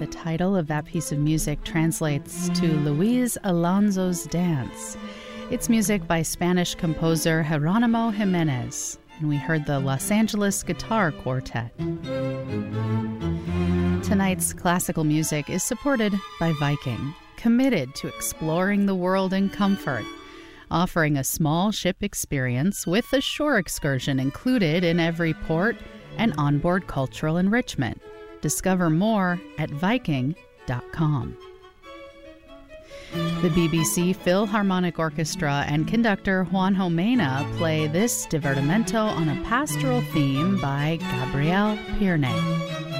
The title of that piece of music translates to Luis Alonso's Dance. It's music by Spanish composer Jeronimo Jimenez, and we heard the Los Angeles Guitar Quartet. Tonight's classical music is supported by Viking, committed to exploring the world in comfort, offering a small ship experience with a shore excursion included in every port and onboard cultural enrichment. Discover more at Viking.com. The BBC Philharmonic Orchestra and conductor Juanjo Mena play this divertimento on a pastoral theme by Gabriel Pirne.